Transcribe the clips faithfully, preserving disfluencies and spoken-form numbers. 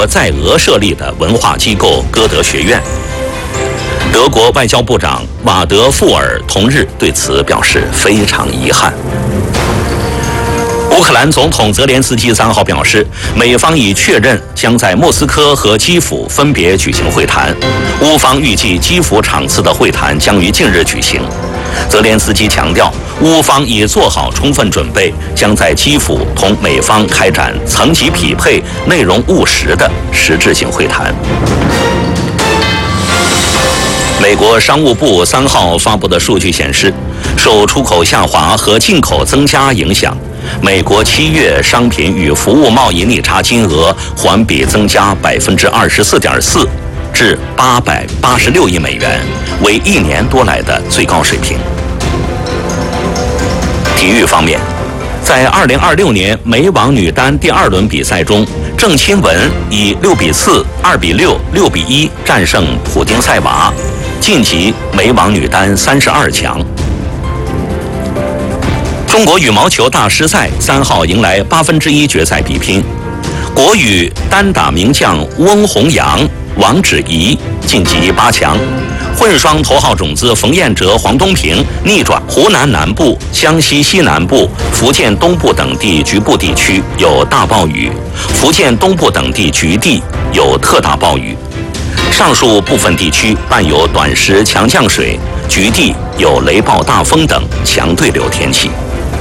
国在俄设立的文化机构歌德学院。德国外交部长瓦德富尔同日对此表示非常遗憾。乌克兰总统泽连斯基三号表示，美方已确认将在莫斯科和基辅分别举行会谈，乌方预计基辅场次的会谈将于近日举行。泽连斯基强调，乌方已做好充分准备，将在基辅同美方开展层级匹配、内容务实的实质性会谈。美国商务部三号发布的数据显示，受出口下滑和进口增加影响，美国七月商品与服务贸易逆差金额环比增加百分之二十四点四，至八百八十六亿美元，为一年多来的最高水平。体育方面，在二零二六年美网女单第二轮比赛中，郑钦文以六比四、二比六、六比一战胜普丁塞娃，晋级美网女单三十二强。中国羽毛球大师赛三号迎来八分之一决赛比拼，国羽单打名将翁宏阳、王芷怡晋级八强，混双头号种子冯彦哲、黄东萍逆转湖南南部、湘西西南部、福建东部等地局部地区有大暴雨，福建东部等地局地有特大暴雨。上述部分地区伴有短时强降水，局地有雷暴大风等强对流天气。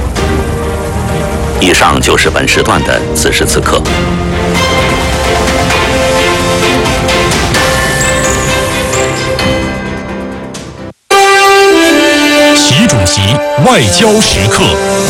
以上就是本时段的此时此刻。 习主席外交时刻。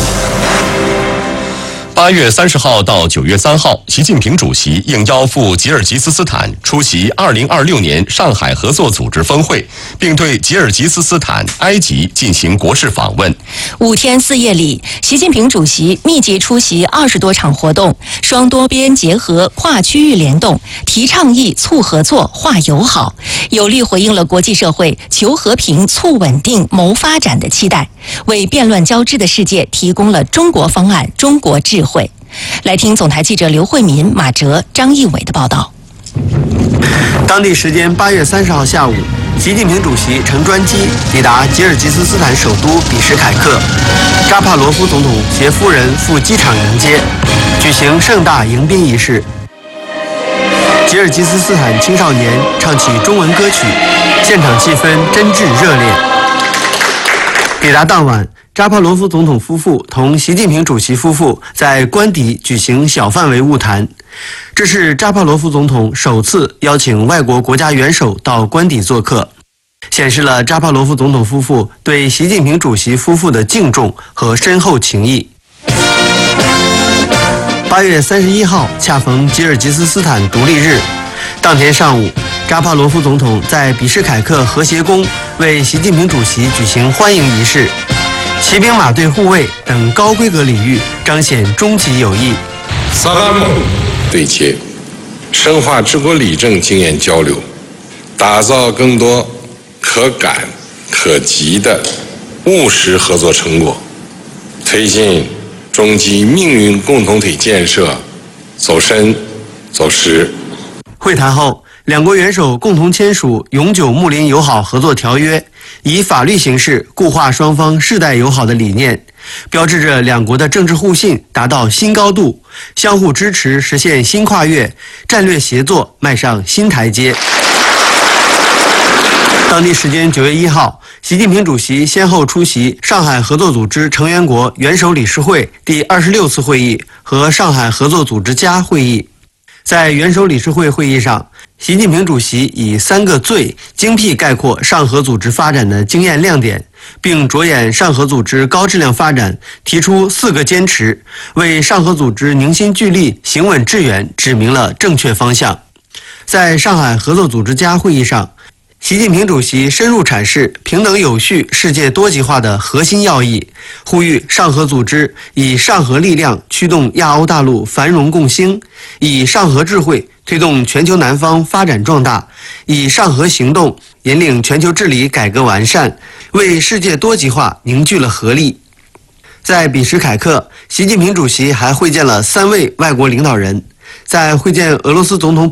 八月三十号到九月三号，习近平主席应邀赴吉尔吉斯斯坦出席二零二六年上海合作组织峰会，并对吉尔吉斯斯坦、埃及进行国事访问。 五天四夜里，习近平主席密集出席二十多场活动，双多边结合、跨区域联动，提倡议、促合作、化友好，有力回应了国际社会求和平、促稳定、谋发展的期待，为变乱交织的世界提供了中国方案、中国智慧。来听总台记者刘慧民、马哲、张义伟的报道。 当地时间八月三十号下午，习近平主席乘专机抵达吉尔吉斯斯坦首都比什凯克，扎帕罗夫总统携夫人赴机场迎接，举行盛大迎宾仪式。吉尔吉斯斯坦青少年唱起中文歌曲，现场气氛真挚热烈。抵达当晚，扎帕罗夫总统夫妇同习近平主席夫妇在官邸举行小范围晤谈，这是扎帕罗夫总统首次邀请外国国家元首到官邸做客，显示了扎帕罗夫总统夫妇对习近平主席夫妇的敬重和深厚情谊。八月三十一号恰逢吉尔吉斯斯坦独立日，当天上午，扎帕罗夫总统在比什凯克和谐宫为习近平主席举行欢迎仪式，骑兵马队护卫等高规格礼遇彰显中吉友谊。 萨拉姆对接，深化治国理政经验交流，打造更多可感可及的务实合作成果，推进中吉命运共同体建设走深走实。 会谈后，两国元首共同签署永久睦邻友好合作条约，以法律形式固化双方世代友好的理念，标志着两国的政治互信达到新高度，相互支持实现新跨越，战略协作迈上新台阶。当地时间九月一号，习近平主席先后出席上海合作组织成员国元首理事会第二十六次会议和上海合作组织家会议。在元首理事会会议上，习近平主席以三个最精辟概括上合组织发展的经验亮点，并着眼上合组织高质量发展，提出四个坚持，为上合组织凝心聚力、行稳致远指明了正确方向。在上海合作组织家会议上，习近平主席深入阐释平等有序、世界多极化的核心要义，呼吁上合组织以上合力量驱动亚欧大陆繁荣共兴，以上合智慧推动全球南方发展壮大，以上合行动引领全球治理改革完善，为世界多极化凝聚了合力。在比什凯克，习近平主席还会见了三位外国领导人。在会见俄罗斯总统